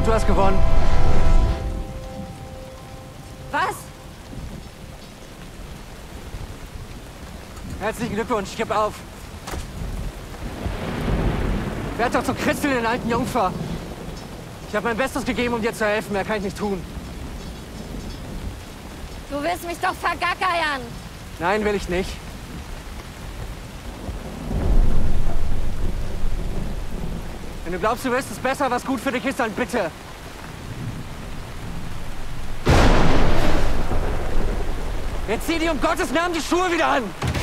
Und du hast gewonnen. Was? Herzlichen Glückwunsch, ich gebe auf. Werd doch zum Christel, den alten Jungfer. Ich habe mein Bestes gegeben, um dir zu helfen. Mehr kann ich nicht tun. Du willst mich doch vergackeiern. Nein, will ich nicht. Wenn du glaubst, du wirst es besser, was gut für dich ist, dann bitte. Jetzt zieh dir um Gottes Namen die Schuhe wieder an!